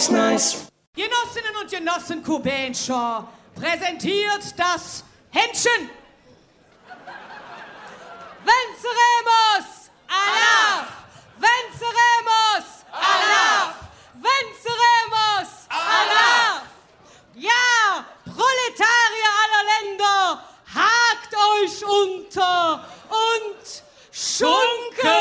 nice. Genossinnen und Genossen Kubenscher präsentiert das Händchen. Venceremos! Allah! Venceremos! Allah! Venceremos! Allah! Ja, Proletarier aller Länder, hakt euch unter und schunkelt!